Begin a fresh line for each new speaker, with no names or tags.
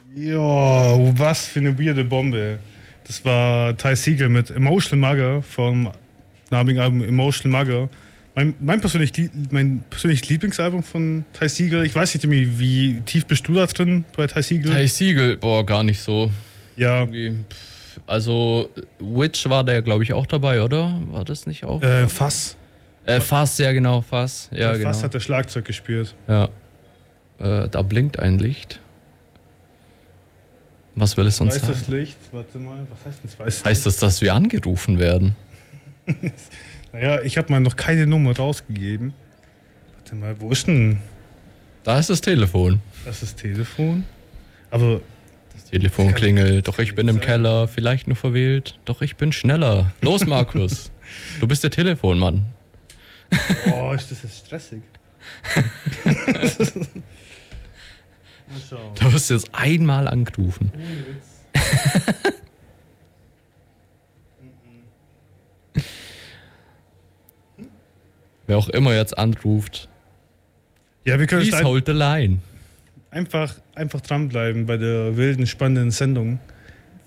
Jo, was für eine weirde Bombe. Das war Ty Segall mit Emotional Mugger vom namigen Album Emotional Mugger. Mein persönlich Lieblingsalbum von Ty Segall. Ich weiß nicht, wie tief bist du da drin bei Ty Segall?
Ty Segall, gar nicht so.
Ja.
Also, Witch war der, glaube ich, auch dabei, oder? War das nicht auch?
Fass.
Fass, ja genau, Fass. Ja, genau.
Fass hat der Schlagzeug gespielt.
Ja. Da blinkt ein Licht. Was will es uns sagen?
Weißes Licht, warte mal, was heißt denn weißes Licht?
Heißt das, dass wir angerufen werden?
Naja, ich habe mal noch keine Nummer rausgegeben. Warte mal, wo ist denn?
Da ist das Telefon.
Das ist das Telefon. Aber
das Telefon klingelt. Doch ich bin im Keller, vielleicht nur verwählt. Doch ich bin schneller. Los, Markus. Du bist der Telefonmann.
Oh, ist das jetzt stressig?
Du wirst jetzt einmal angerufen. Wer auch immer jetzt anruft.
Ja, wir können
Please hold the line.
Einfach dranbleiben bei der wilden, spannenden Sendung.